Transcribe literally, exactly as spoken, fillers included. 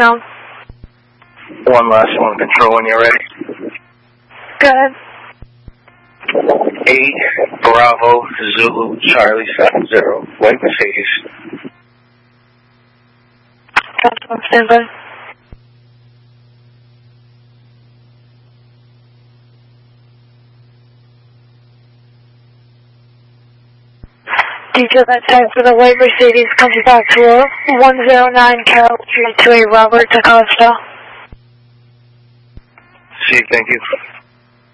Count. One last one, control when you're ready. Go ahead. eight, Bravo, Zulu, Charlie, seven zero, white Mercedes. Count, stand by. Detail that time for the white Mercedes comes back to one zero nine Carroll Street to a Robert Acosta. See, thank you.